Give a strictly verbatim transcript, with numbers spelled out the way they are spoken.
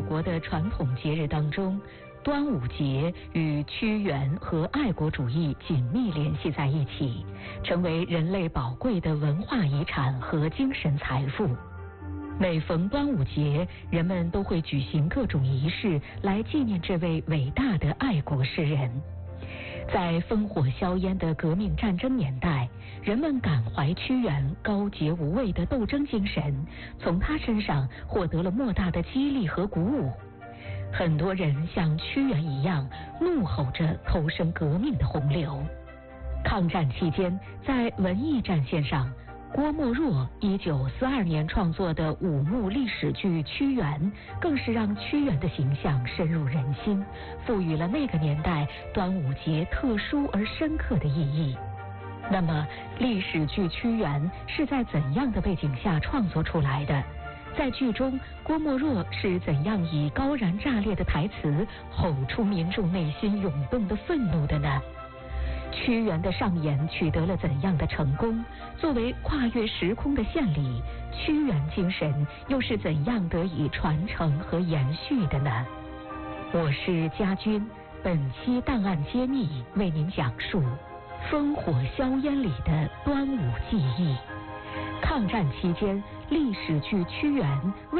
国的传统节日当中，端午节与屈原和爱国主义紧密联系在一起，成为人类宝贵的文化遗产和精神财富。每逢端午节，人们都会举行各种仪式来纪念这位伟大的爱国诗人。在烽火硝烟的革命战争年代，人们感怀屈原高洁无畏的斗争精神，从他身上获得了莫大的激励和鼓舞。很多人像屈原一样，怒吼着投身革命的洪流。抗战期间，在文艺战线上，郭沫若一九四二年创作的五幕历史剧《屈原》，更是让屈原的形象深入人心，赋予了那个年代端午节特殊而深刻的意义。那么，历史剧《屈原》是在怎样的背景下创作出来的？在剧中，郭沫若是怎样以高燃炸裂的台词吼出民众内心涌动的愤怒的呢？屈原的上演取得了怎样的成功？作为跨越时空的献礼，屈原精神又是怎样得以传承和延续的呢？我是家军，本期档案揭秘为您讲述烽火硝烟里的端午记忆。抗战期间，历史剧《屈原》